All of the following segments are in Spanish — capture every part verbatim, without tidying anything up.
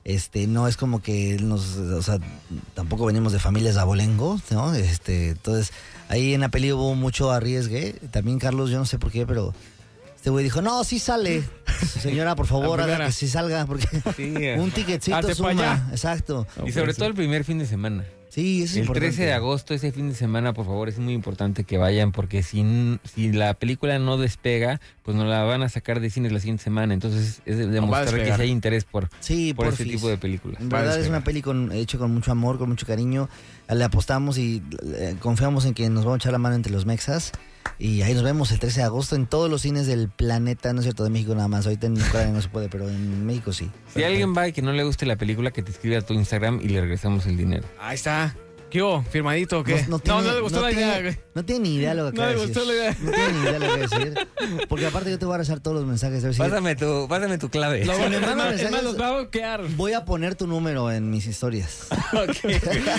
Este, no es como que nos, o sea, tampoco venimos de familias de abolengo, ¿no? Este, entonces, ahí en la peli hubo mucho arriesgue. También Carlos, yo no sé por qué, pero este güey dijo, no, sí sale. Señora, por favor, haga que sí salga, porque sí, un ticketcito suma. Exacto. Y sobre todo el primer fin de semana. Sí, eso es el importante. trece de agosto, ese fin de semana, por favor, es muy importante que vayan, porque si, si la película no despega, pues nos la van a sacar de cines la siguiente semana. Entonces es demostrar que sí hay interés por, sí, por este tipo de películas. En verdad es una peli con, hecho con mucho amor, con mucho cariño. Le apostamos y eh, confiamos en que nos vamos a echar la mano entre los mexas. Y ahí nos vemos el trece de agosto en todos los cines del planeta, no es cierto, de México nada más. Ahorita en Ucrania no se puede, pero en México sí. Si Perfecto. alguien va y que no le guste la película, que te escriba a tu Instagram y le regresamos el dinero. Ahí está. ¿Qué hubo? ¿Firmadito o qué? No, no, tiene, no, no le gustó no la tiene, idea, güey. No tiene ni idea lo que No acaba le de gustó decir. la idea. No tiene ni idea lo que voy a decir. Porque aparte yo te voy a rezar todos los mensajes. A ver si Pásame tu, pásame tu clave. Lo, Si me es mandan más, es mensajes, más, los va a bloquear. voy a poner tu número en mis historias. Okay.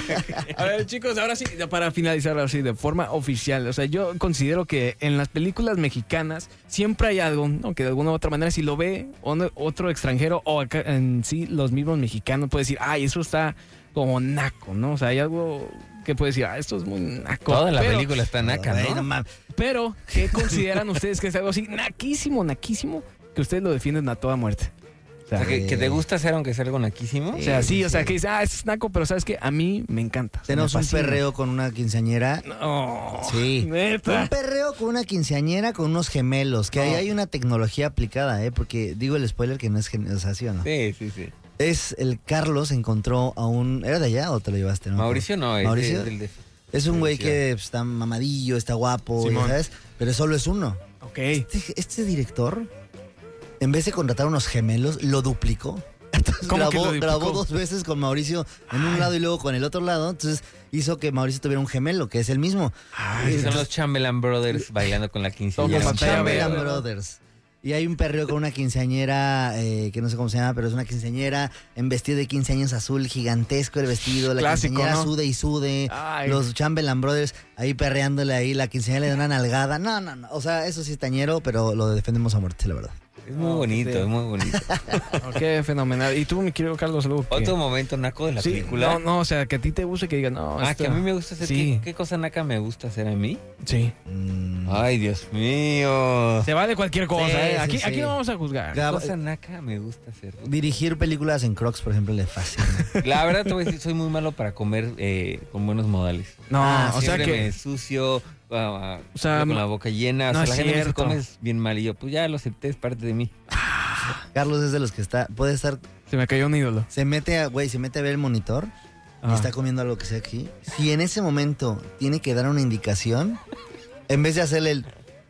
A ver, chicos, ahora sí, para finalizar así de forma oficial, o sea, yo considero que en las películas mexicanas siempre hay algo, ¿no? Que de alguna u otra manera, si lo ve otro extranjero o acá en sí los mismos mexicanos, puede decir, ay, eso está como naco, ¿no? O sea, hay algo que puede decir, ah, esto es muy naco. Toda la pero, película está naca, Ay, ¿no? no mames. Pero, ¿qué consideran ustedes que es algo así naquísimo, naquísimo, que ustedes lo defienden a toda muerte? O sea, que, que te gusta hacer aunque sea algo naquísimo. O sea, sí, o sea, que dices, ah, eso es naco, pero ¿sabes qué? A mí me encanta. Tenemos me un fascina. perreo con una quinceañera. No, Sí. neta. Un perreo con una quinceañera con unos gemelos. Que No. ahí hay una tecnología aplicada, ¿eh? Porque digo el spoiler que no es gen- o sea, ¿sí o no? Sí, sí, sí. Es el Carlos encontró a un... ¿Era de allá o te lo llevaste? No? Mauricio no, es Mauricio. de- del de- Es un güey Sí. que pues, está mamadillo, está guapo, Simón. ya ¿sabes? Pero solo es uno. Ok. Este, este director, en vez de contratar unos gemelos, lo duplicó. Entonces ¿Cómo que grabó, lo duplicó? grabó dos veces con Mauricio en un lado y luego con el otro lado. Entonces hizo que Mauricio tuviera un gemelo, que es el mismo. Ay, son los Chamberlain Brothers bailando con la quinceañera. Los Los pantalla Chamberlain verde, ¿no? Brothers. Y hay un perreo con una quinceañera, eh, que no sé cómo se llama, pero es una quinceañera en vestido de quince años azul, gigantesco el vestido, la Clásico, quinceañera ¿no? sude y sude, Ay. los Chamberlain Brothers ahí perreándole ahí, la quinceañera le da una nalgada. No, no, no, o sea, eso sí es tañero, pero lo defendemos a muerte, la verdad. Es muy bonito, sí. es muy bonito. Ok, fenomenal. ¿Y tú, mi querido Carlos, algo que- Otro momento naco de la Sí, película. No, no, o sea, que a ti te guste que digas, no. Ah, esto- que a mí me gusta hacer. Sí. ¿Qué, qué cosa naca me gusta hacer a mí? Sí. Mm. Ay, Dios mío. Se vale cualquier cosa, Sí, ¿eh? sí, Aquí, sí. aquí no vamos a juzgar. ¿Qué Gab- cosa naca me gusta hacer? Dirigir películas en Crocs, por ejemplo, le fascina. La verdad, te voy a decir, soy muy malo para comer eh, con buenos modales. No, Ah, o sea Siempre que. me sucio, ah, ah, O sea, con la boca llena. no o sea, es la gente me dice, cierto. comes bien mal. Y yo, pues ya lo acepté, es parte de mí. Carlos es de los que está, puede estar, Se me cayó un ídolo. se mete a, güey, se mete a ver el monitor y Ah. está comiendo algo que sea aquí. Si en ese momento tiene que dar una indicación, en vez de hacerle el...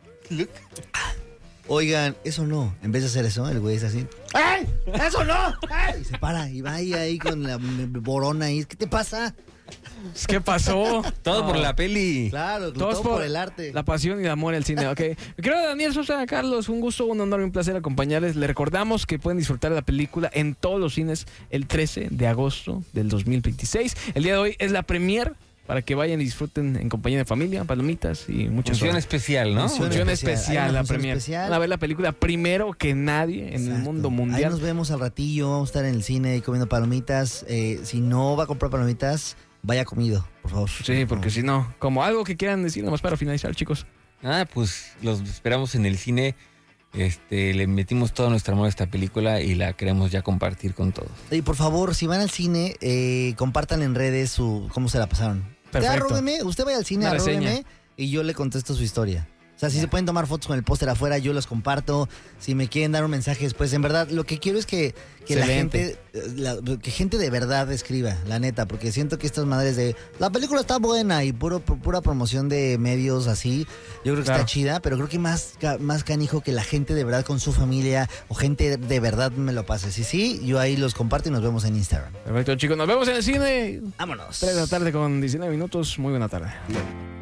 Oigan, eso no. En vez de hacer eso, el güey es así. ¡Ey! ¡Eso no! ¡Ey! Y se para y va ahí, ahí con la borona ahí. ¿Qué te pasa? ¿Qué pasó? Todo No. por la peli. Claro, todo, Todos por, por el arte. La pasión y el amor al cine, ok. Mi querido Daniel Sosa, Carlos, un gusto, un honor y un placer acompañarles. Les recordamos que pueden disfrutar de la película en todos los cines el trece de agosto del dos mil veintiséis. El día de hoy es la premier para que vayan y disfruten en compañía de familia, palomitas y muchas Función cosas. especial, ¿no? Función Función especial. especial, Hay una la función premier. especial. Van a ver la película primero que nadie en el Exacto. mundo Ahí mundial. nos vemos al ratillo, vamos a estar en el cine y comiendo palomitas. Eh, si no va a comprar palomitas, vaya comido, por favor. Sí, porque si no, como algo que quieran decir, nomás para finalizar, chicos. Ah, pues los esperamos en el cine. Este, le metimos todo nuestro amor a esta película y la queremos ya compartir con todos. Y por favor, si van al cine, eh, compartan en redes su cómo se la pasaron. Perfecto. Arróbeme, usted vaya al cine, Una reseña. arróbeme y yo le contesto su historia. O sea, si se pueden tomar fotos con el póster afuera, yo los comparto. Si me quieren dar un mensaje después, en verdad, lo que quiero es que, que la Excelente. gente, eh, la- que gente de verdad escriba, la neta, porque siento que estas madres de la película está buena y puro, pu- pura promoción de medios así, yo creo que Claro. está chida, pero creo que más, ca- más canijo que la gente de verdad con su familia o gente de verdad me lo pase. Si sí, yo ahí los comparto y nos vemos en Instagram. Perfecto, chicos. Nos vemos en el cine. Vámonos. tres de la tarde con diecinueve minutos. Muy buena tarde.